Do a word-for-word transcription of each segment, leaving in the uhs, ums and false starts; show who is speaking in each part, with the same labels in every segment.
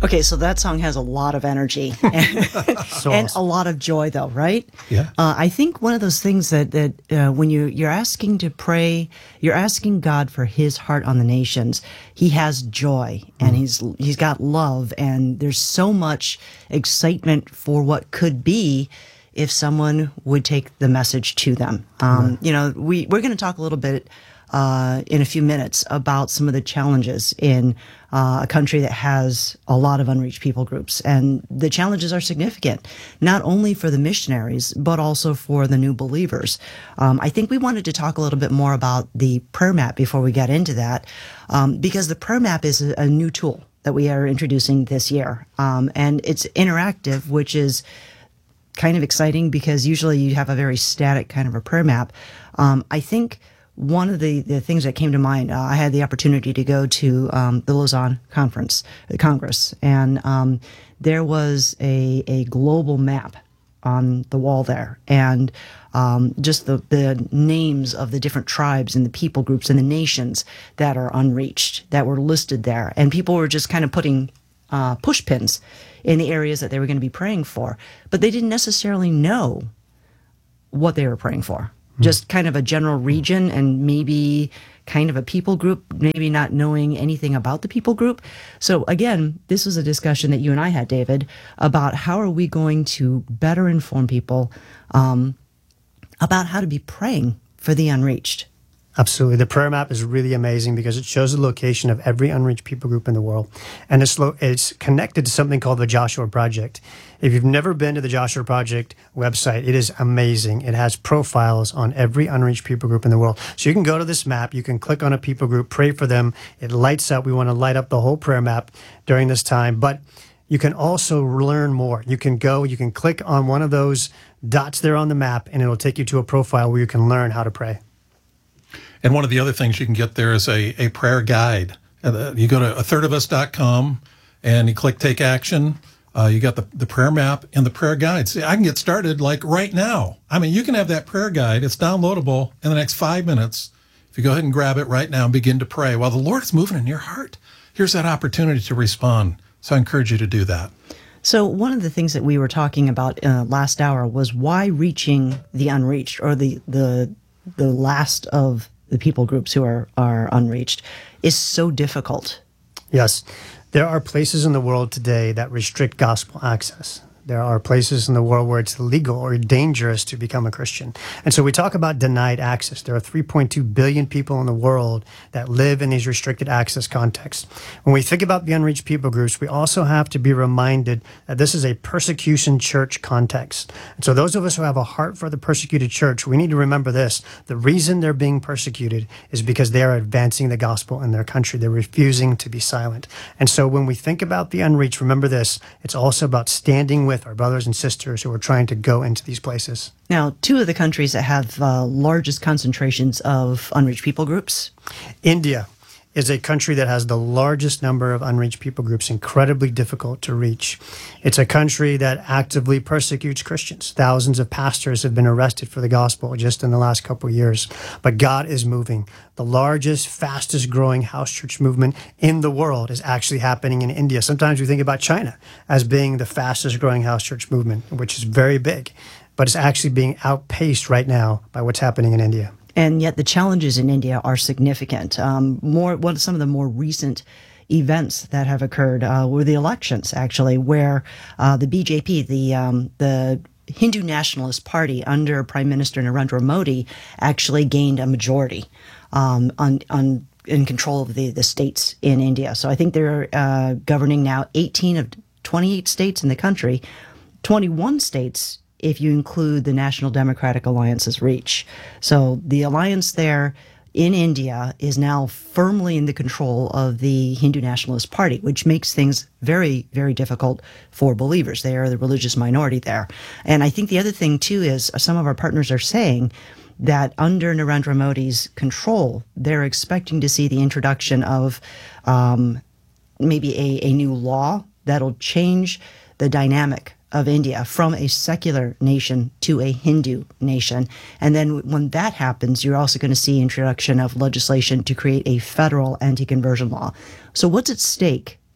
Speaker 1: Okay, so that song has a lot of energy and,
Speaker 2: So
Speaker 1: and
Speaker 2: awesome.
Speaker 1: a lot of joy, though, right?
Speaker 3: Yeah.
Speaker 1: Uh, I think one of those things that that uh, when you you're asking to pray, you're asking God for His heart on the nations. He has joy, and he's he's got love, and there's so much excitement for what could be if someone would take the message to them. Um, You know, we we're going to talk a little bit uh, in a few minutes about some of the challenges in uh, a country that has a lot of unreached people groups. And the challenges are significant, not only for the missionaries, but also for the new believers. Um, I think we wanted to talk a little bit more about the prayer map before we get into that, um, because the prayer map is a, a new tool that we are introducing this year. Um, and it's interactive, which is kind of exciting because usually you have a very static kind of a prayer map. Um, I think one of the, the things that came to mind, uh, I had the opportunity to go to um, the Lausanne conference, the Congress, and um, there was a, a global map on the wall there, and um, just the, the names of the different tribes and the people groups and the nations that are unreached that were listed there. And people were just kind of putting uh, push pins in the areas that they were going to be praying for, but they didn't necessarily know what they were praying for. Just kind of a general region and maybe kind of a people group, maybe not knowing anything about the people group. So again, this was a discussion that you and I had, David, about how are we going to better inform people um, about how to be praying for the unreached.
Speaker 2: Absolutely. The prayer map is really amazing because it shows the location of every unreached people group in the world. And it's, lo- it's connected to something called the Joshua Project. If you've never been to the Joshua Project website, it is amazing. It has profiles on every unreached people group in the world. So you can go to this map, you can click on a people group, pray for them. It lights up. We want to light up the whole prayer map during this time. But you can also learn more. You can go, you can click on one of those dots there on the map, and it'll take you to a profile where you can learn how to pray.
Speaker 3: And one of the other things you can get there is a, a prayer guide. Uh, you go to a third of us dot com and you click Take Action. Uh, you got the, the prayer map and the prayer guide. See, I can get started like right now. I mean, you can have that prayer guide. It's downloadable in the next five minutes. If you go ahead and grab it right now and begin to pray while the Lord is moving in your heart, here's that opportunity to respond. So I encourage you to do that.
Speaker 1: So one of the things that we were talking about uh, last hour was why reaching the unreached, or the the the last of the people groups who are, are unreached, is so difficult.
Speaker 2: Yes. There are places in the world today that restrict gospel access. There are places in the world where it's illegal or dangerous to become a Christian. And so we talk about denied access. There are three point two billion people in the world that live in these restricted access contexts. When we think about the unreached people groups, we also have to be reminded that this is a persecution church context. And so those of us who have a heart for the persecuted church, we need to remember this. The reason they're being persecuted is because they are advancing the gospel in their country. They're refusing to be silent. And so when we think about the unreached, remember this. It's also about standing with our brothers and sisters who are trying to go into these places.
Speaker 1: Now, two of the countries that have uh, largest concentrations of unreached people groups.
Speaker 2: India is a country that has the largest number of unreached people groups, incredibly difficult to reach. It's a country that actively persecutes Christians. Thousands of pastors have been arrested for the gospel just in the last couple of years. But God is moving. The largest, fastest growing house church movement in the world is actually happening in India. Sometimes we think about China as being the fastest growing house church movement, which is very big, but it's actually being outpaced right now by what's happening in India.
Speaker 1: And yet the challenges in India are significant. Um, more, one of some of the more recent events that have occurred uh, were the elections, actually, where uh, the B J P, the um, the Hindu Nationalist Party under Prime Minister Narendra Modi, actually gained a majority um, on on in control of the the states in India. So I think they're uh, governing now eighteen of twenty-eight states in the country, twenty-one states if you include the National Democratic Alliance's reach. So the alliance there in India is now firmly in the control of the Hindu Nationalist Party, which makes things very, very difficult for believers. They are the religious minority there. And I think the other thing, too, is some of our partners are saying that under Narendra Modi's control, they're expecting to see the introduction of um, maybe a, a new law that'll change the dynamic of India from a secular nation to a Hindu nation. And then when that happens, you're also going to see introduction of legislation to create a federal anti-conversion law. So what's at stake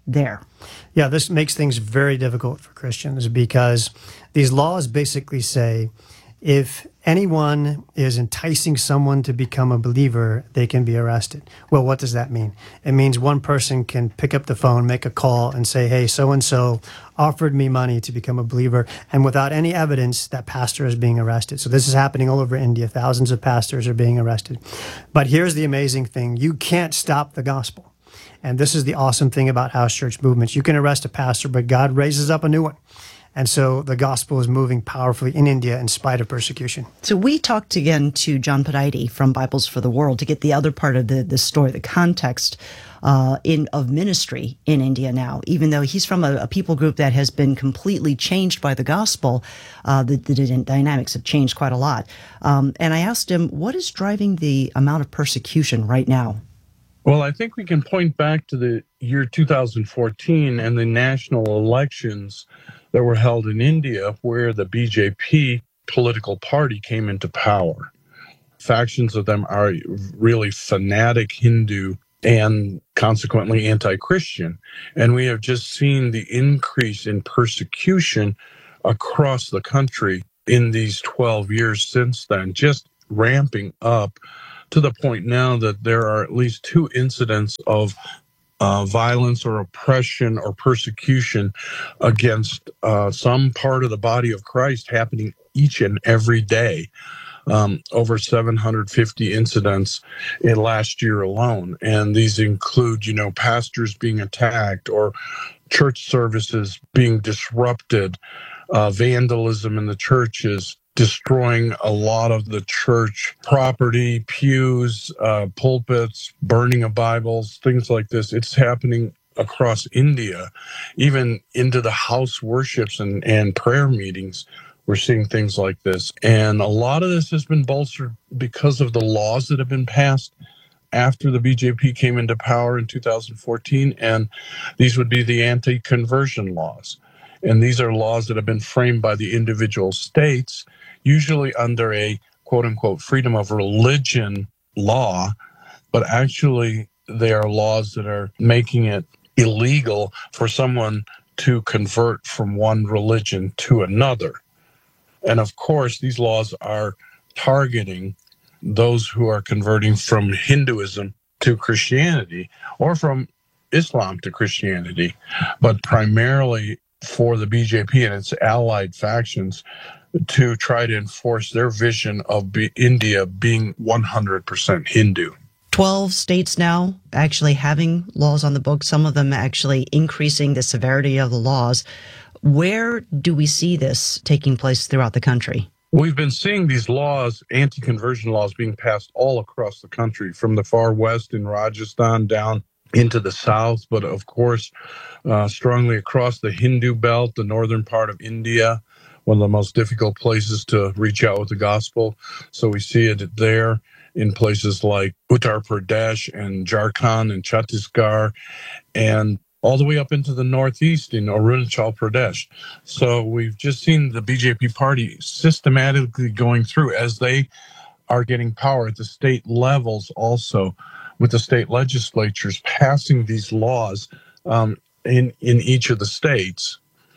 Speaker 1: there.
Speaker 2: Yeah, this makes things very difficult for Christians because these laws basically say if anyone is enticing someone to become a believer, they can be arrested. Well, what does that mean? It means one person can pick up the phone, make a call, and say, hey, so-and-so offered me money to become a believer, and without any evidence, that pastor is being arrested. So this is happening all over India. Thousands of pastors are being arrested. But here's the amazing thing. You can't stop the gospel. And this is the awesome thing about house church movements. You can arrest a pastor, but God raises up a new one. And so the gospel is moving powerfully in India in spite of persecution.
Speaker 1: So we talked again to John Padidy from Bibles for the World to get the other part of the, the story, the context uh, in of ministry in India now, even though he's from a, a people group that has been completely changed by the gospel. Uh, the, the dynamics have changed quite a lot. Um, and I asked him, what is driving the amount of persecution right now?
Speaker 4: Well, I think we can point back to the year two thousand fourteen and the national elections that were held in India, where the B J P political party came into power. Factions of them are really fanatic Hindu and consequently anti-Christian. And we have just seen the increase in persecution across the country in these twelve years since then, just ramping up to the point now that there are at least two incidents of uh, violence or oppression or persecution against uh, some part of the body of Christ happening each and every day. Um, over seven hundred fifty incidents in last year alone. And these include, you know, pastors being attacked or church services being disrupted, uh, vandalism in the churches, destroying a lot of the church property, pews, uh, pulpits, burning of Bibles, things like this. It's happening across India, even into the house worships and, and prayer meetings. We're seeing things like this. And a lot of this has been bolstered because of the laws that have been passed after the B J P came into power in two thousand fourteen. And these would be the anti-conversion laws. And these are laws that have been framed by the individual states, usually under a quote-unquote freedom of religion law, but actually they are laws that are making it illegal for someone to convert from one religion to another. And of course, these laws are targeting those who are converting from Hinduism to Christianity or from Islam to Christianity, but primarily for the B J P and its allied factions to try to enforce their vision of be- India being one hundred percent Hindu.
Speaker 1: twelve states now actually having laws on the books, some of them actually increasing the severity of the laws. Where do we see this taking place throughout the country?
Speaker 4: We've been seeing these laws, anti-conversion laws, being passed all across the country, from the far west in Rajasthan down into the south, but of course, uh, strongly across the Hindu belt, the northern part of India, one of the most difficult places to reach out with the gospel. So we see it there in places like Uttar Pradesh and Jharkhand and Chhattisgarh, and all the way up into the northeast in Arunachal Pradesh. So we've just seen the B J P party systematically going through as they are getting power at the state levels also, with the state legislatures passing these laws um, in, in each of the states.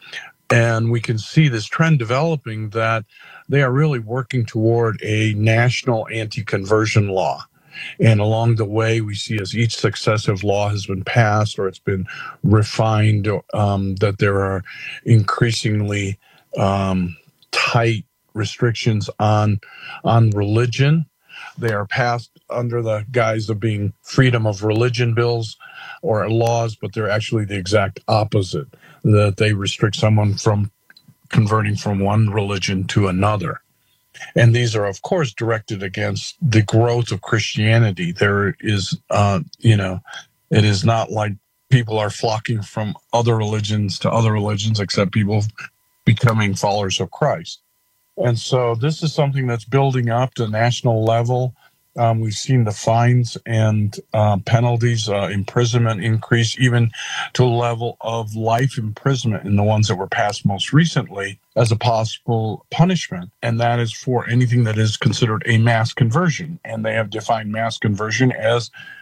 Speaker 4: And we can see this trend developing that they are really working toward a national anti-conversion law. And along the way, we see as each successive law has been passed or it's been refined, um, that there are increasingly um, tight restrictions on on religion. They are passed under the guise of being freedom of religion bills or laws, but they're actually the exact opposite, that they restrict someone from converting from one religion to another. And these are, of course, directed against the growth of Christianity. There is, uh, you know, it is not like people are flocking from other religions to other religions, except people becoming followers of Christ. And so this is something that's building up to national level. Um, we've seen the fines and uh, penalties, uh, imprisonment increase even to a level of life imprisonment in the ones that were passed most recently as a possible punishment. And that is for anything that is considered a mass conversion. And they have defined mass conversion as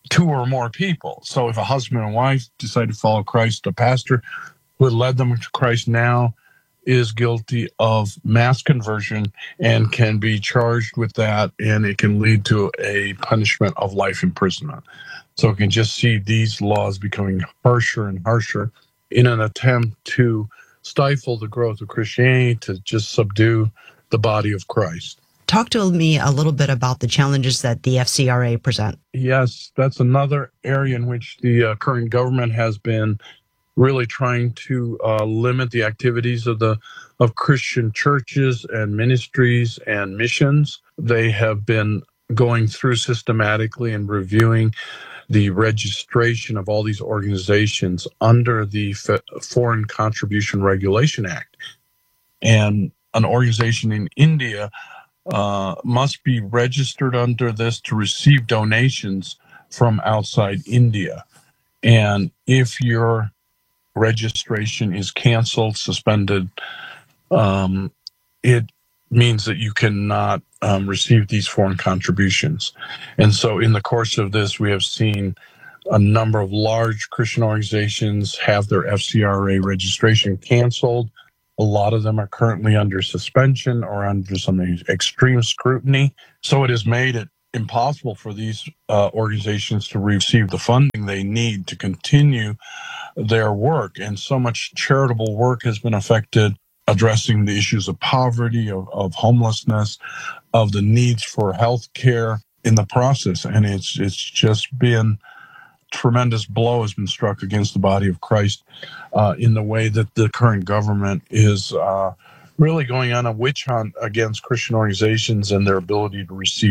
Speaker 4: two or more people. So if a husband and wife decide to follow Christ, a pastor who had led them to Christ now is guilty of mass conversion and can be charged with that, and it can lead to a punishment of life imprisonment. So we can just see these laws becoming harsher and harsher in an attempt to stifle the growth of Christianity, to just subdue the body of Christ.
Speaker 1: Talk to me a little bit about the challenges that the F C R A present.
Speaker 4: Yes, that's another area in which the uh, current government has been really trying to uh, limit the activities of the of Christian churches and ministries and missions. They have been going through systematically and reviewing the registration of all these organizations under the F- Foreign Contribution Regulation Act. And an organization in India uh, must be registered under this to receive donations from outside India. And if your registration is canceled, suspended, um, it means that you cannot um, receive these foreign contributions. And so in the course of this, we have seen a number of large Christian organizations have their F C R A registration canceled. A lot of them are currently under suspension or under some extreme scrutiny. So it has made it impossible for these uh, organizations to receive the funding they need to continue their work. And so much charitable work has been affected, addressing the issues of poverty, of, of homelessness, of the needs for health care in the process. And it's it's just been tremendous blow has been struck against the body of Christ uh, in the way that the current government is uh, really going on a witch hunt against Christian organizations and their ability to receive